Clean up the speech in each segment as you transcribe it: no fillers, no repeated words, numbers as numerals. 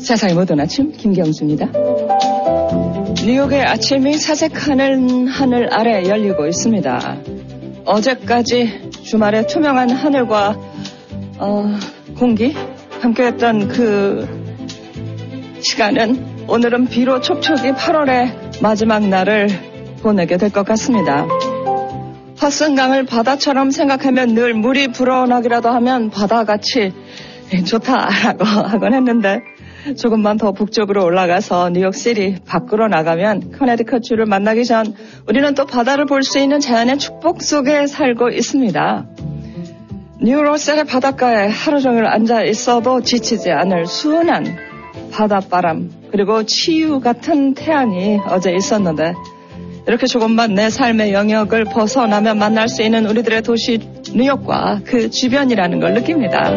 세상의 모든 아침 김경수입니다. 뉴욕의 아침이 사색하는 하늘 아래 열리고 있습니다. 어제까지 주말에 투명한 하늘과 공기 함께했던 그 시간은 오늘은 비로 촉촉이 8월의 마지막 날을 보내게 될 것 같습니다. 화성강을 바다처럼 생각하면 늘 물이 불어나기라도 하면 바다같이 좋다라고 하곤 했는데 조금만 더 북쪽으로 올라가서 뉴욕시티 밖으로 나가면 커네디컷주를 만나기 전 우리는 또 바다를 볼 수 있는 자연의 축복 속에 살고 있습니다. 뉴로셀의 바닷가에 하루 종일 앉아 있어도 지치지 않을 수은한 바닷바람 그리고 치유 같은 태양이 어제 있었는데 이렇게 조금만 내 삶의 영역을 벗어나면 만날 수 있는 우리들의 도시 뉴욕과 그 주변이라는 걸 느낍니다.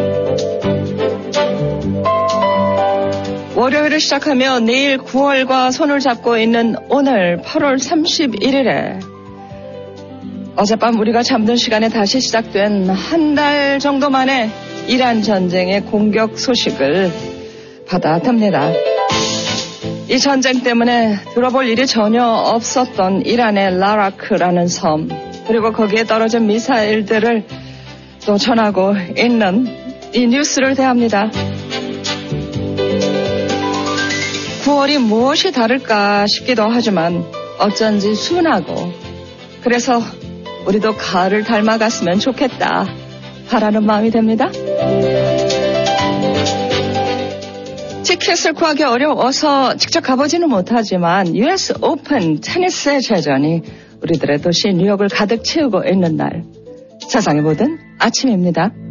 월요일을 시작하며 내일 9월과 손을 잡고 있는 오늘 8월 31일에 어젯밤 우리가 잠든 시간에 다시 시작된 한 달 정도 만에 이란 전쟁의 공격 소식을 받아듭니다. 이 전쟁 때문에 들어볼 일이 전혀 없었던 이란의 라라크라는 섬 그리고 거기에 떨어진 미사일들을 또 전하고 있는 이 뉴스를 대합니다. 9월이 무엇이 다를까 싶기도 하지만 어쩐지 순하고 그래서 우리도 가을을 닮아갔으면 좋겠다 바라는 마음이 듭니다. 티켓을 구하기 어려워서 직접 가보지는 못하지만 US 오픈 테니스의 제전이 우리들의 도시 뉴욕을 가득 채우고 있는 날 세상의 모든 아침입니다.